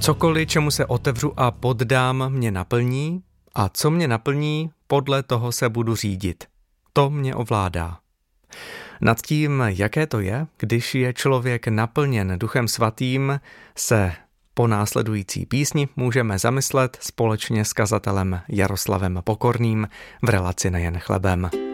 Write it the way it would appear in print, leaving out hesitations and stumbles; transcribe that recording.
Cokoliv, čemu se otevřu a poddám, mě naplní a co mě naplní, podle toho se budu řídit. To mě ovládá. Nad tím, jaké to je, když je člověk naplněn Duchem Svatým, se po následující písni můžeme zamyslet společně s kazatelem Jaroslavem Pokorným v relaci Nejen chlebem.